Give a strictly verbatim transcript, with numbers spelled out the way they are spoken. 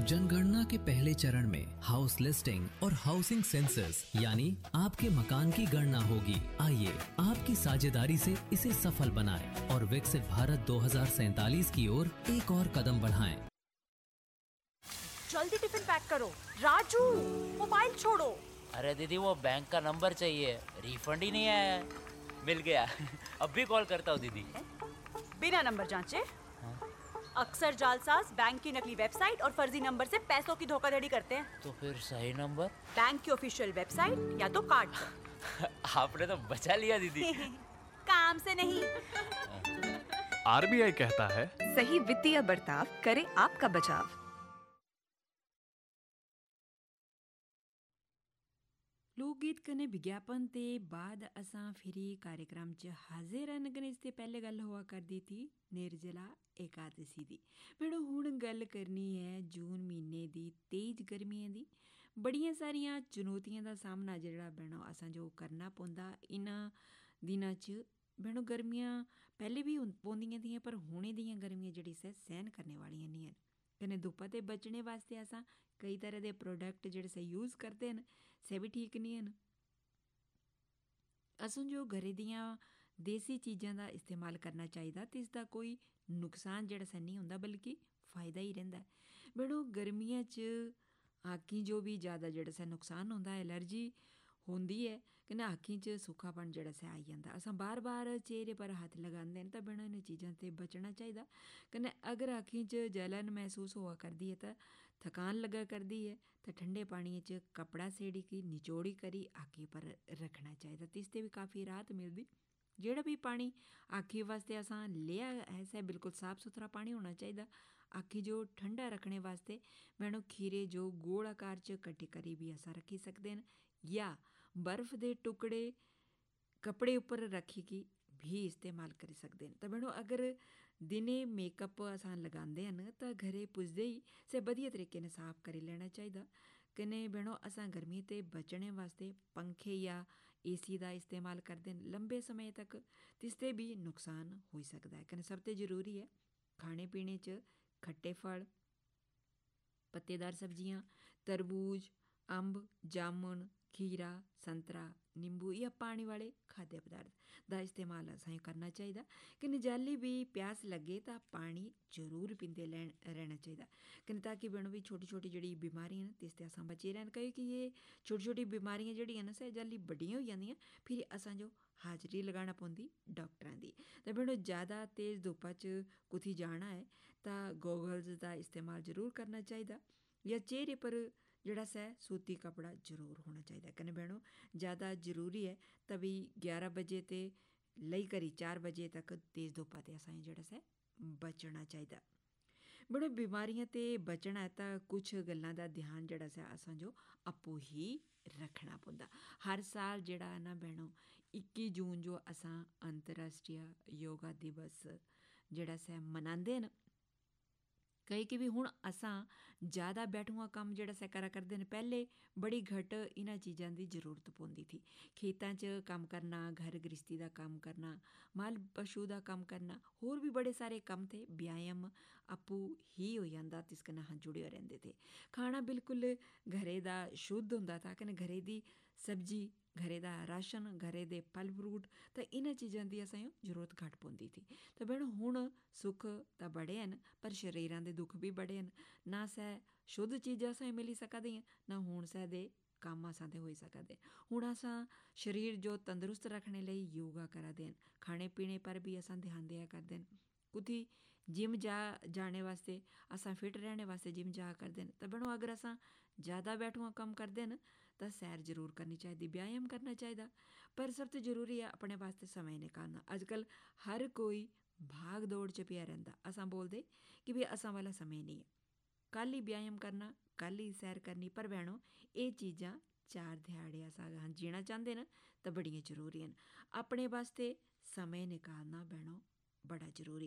जनगणना के पहले चरण में हाउस लिस्टिंग और हाउसिंग सेंसस यानी आपके मकान की गणना होगी। आइए आपकी साझेदारी से इसे सफल बनाएं और विकसित भारत दो हज़ार सैंतालीस की ओर एक और कदम बढ़ाएं। जल्दी टिफिन पैक करो। राजू, मोबाइल छोड़ो। अरे दीदी, वो बैंक का नंबर चाहिए, रिफंड ही नहीं आया है। मिल गया। अब भी कॉल करता हूँ दीदी। बिना नंबर जांचे? अक्सर जालसाज बैंक की नकली वेबसाइट और फर्जी नंबर से पैसों की धोखाधड़ी करते हैं। तो फिर सही नंबर? बैंक की ऑफिशियल वेबसाइट या तो कार्ड पर। आपने तो बचा लिया दीदी। काम से नहीं। आरबीआई कहता है, सही वित्तीय बर्ताव करे आपका बचाव। लोक गीत कने विज्ञापन ते बाद असां फिरी कार्यक्रम च हाजिर हन। कने इसते पहले गल हुआ करदी थी निर्जला एकादशी दी। मैडम हुण गल करनी है जून महीने दी तेज गर्मियां दी। बड़ियां सारियां चुनौतियां दा सामना जेह्ड़ा भैणो असां जो करना पौंदा इन्हां दिनां च। भैणो गर्मियां पैह्ले भी पौंदियां थियां पर हुणे दियां गर्मियां जेह्ड़ी से सहन करने वालियां नहीं हन। कन्नै धुप्पा ते बचने वास्ते असां कई तरह दे प्रोडक्ट जेह्ड़े से यूज़ करदे न से भी ठीक नहीं हन। असूं जो घरे दियां देसी चीज़ां दा इस्तेमाल करना चाहिदा ते इसदा कोई नुकसान जेह्ड़ा सा नहीं होंदा बल्कि फ़ायदा ही रैंह्दा है। बड़ो गर्मियां च आँखीं जो भी ज़्यादा जेह्ड़ा सा नुकसान होंदा है, एलर्जी होंदी है कन्नै आँखीं च सुक्कापन जेह्ड़ा सा आई जंदा। असां बार बार चेहरे पर हत्थ लगांदे न तां भैणो इ'नें चीज़ां ते बचना चाहिदा। कन्नै अगर आँखीं च जलन महसूस होआ करदी है तां थकान लगा करदी है तां ठंडे पानियै च कपड़ा सेड़ी की निचोड़ी करी आँखीं पर रखना चाहिदा ते इसते भी काफ़ी राहत मिलदी। जेह्ड़ा भी पानी आँखी वास्ते असां लेआ है सै बिल्कुल साफ सुथरा पानी होना चाहिदा। आँखी जो ठंडा रखने वास्ते भैणो खीरे जो गोल आकार च कट्टी करी भी असां रखी सकदे न या बर्फ दे टुकड़े कपड़े उप्पर रखी की भी इस्तेमाल करी सकदे न। तां भैणो अगर दिने मेकअप असां लगांदे हन तां घरे पुजदे ही से बधिया तरीके ने साफ करी लैना चाहिदा। कन्नै भैणो असां गर्मी ते बचने वास्ते पंखे या एसी दा इस्तेमाल करदे न लंबे समय तक तिसते भी नुकसान होई सकदा है। कन्नै सब ते जरूरी है खाने पीने च खट्टे फल, पत्तेदार सब्जियां, तरबूज, अम्ब, जामुन, खीरा, संतरा, नींबू या पानी वाले खाद्य पदार्थ दा इस्तेमाल असें करना चाहिदा। कन्नै जाली भी प्यास लगे तां पानी जरूर पींदे रहना चाहिदा कन्नै ताकि भैणो भी छोटी छोटी जेह्ड़ी बीमारियां न तिसते असां बची रैह्न। क्योंकि ये छोटी छोटी बीमारियां जेह्ड़ियां न सै जाली बड्डियां होई जंदियां फिर असां जो हाजरी लगाना पौंदी डॉक्टरां दी। ते भैणो ज़्यादा तेज़ धुप्पा च कुतै जाना है तां गोगल्स दा इस्तेमाल जरूर करना चाहिदा या चेहरे पर जेह्ड़ा सै सूती कपड़ा जरूर होना चाहिदा। कन्नै भैणो ज़्यादा जरूरी है तभी ग्यारह बजे ते लेई करी चार बजे तक तेज़ धुप्पा ते असें जेह्ड़ा सै बचना चाहिदा। बड़े बीमारियां ते बचना है तां कुछ गल्लां दा ध्यान जेह्ड़ा सा असां जो आपूं ही रखना पौंदा। हर साल जेह्ड़ा है ना भैणो इक्की जून जो असां अंतर्राष्ट्रीय योगा दिवस जेह्ड़ा सै मनांदे न। कई कि भी हुण असां ज़्यादा बैठुआ कम्म जेह्ड़ा सै करा करदे न। पैह्ले बड़ी घट इन्हां चीज़ां दी जरूरत पौंदी थी। खेतां च कम्म करना, घर गृहस्थी दा कम्म करना, माल पशु दा कम्म करना, होर भी बड़े सारे कम्म थे। व्यायाम आपूं ही होई जंदा तिस कन्नै अस जुड़े रैंह्दे थे। खाना बिल्कुल घरे दा शुद्ध होंदा था कन्नै घरे दी सब्जी, घरे दा राशन, घरे दे फल फ्रूट तां इन्हां चीज़ां दी असें जरूरत घट्ट पौंदी थी। ते भैणो हुण सुख तां बड़े हन पर शरीरां दे दुख भी बड़े हन। ना सै शुद्ध चीज़ां असें मिली सका दियां ना हुण सै दे कम्म असां दे होई सका दे। हुण असां शरीर जो तंदरुस्त रखने लेई योगा करा दे न, खाने पीने पर भी असां ध्यान देआ करदे न। कुतै जिम जा जाने वास्ते असां फिट रहने वास्ते जिम जा करदे न। तां भैणो अगर असां ज़्यादा बैठुआ कम्म करदे न तां सैर जरूर करनी चाहिदी, व्यायाम करना चाहिदा। पर सब तो जरूरी है अपने वास्ते समय निकालना। अजकल हर कोई भाग दौड़ च पेआ रैंह्दा। असां बोलदे कि भी असां वाला समय नहीं है, कल ही व्यायाम करना, कल ही सैर करनी। पर भैणो एह् चीज़ां चार ध्याड़े असां जीना चांह्दे न तां बड़ियां जरूरी न। अपने वास्ते समय निकालना भैणो बड़ा जरूरी।